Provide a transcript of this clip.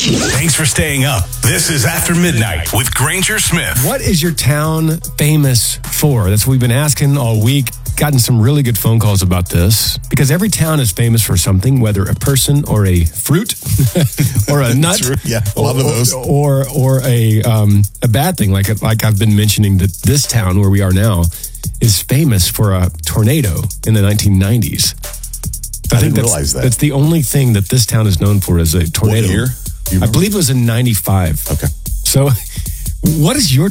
Thanks for staying up. This is After Midnight with Granger Smith. What is your town famous for? That's what we've been asking all week. Gotten some really good phone calls about this because every town is famous for something, whether a person or a fruit or a nut. Yeah, a lot of those. Or a bad thing, like I've been mentioning that this town where we are now is famous for a tornado in the 1990s. I didn't realize that. That's the only thing that this town is known for is a tornado. What year? I believe it was in 95. Okay. So what is your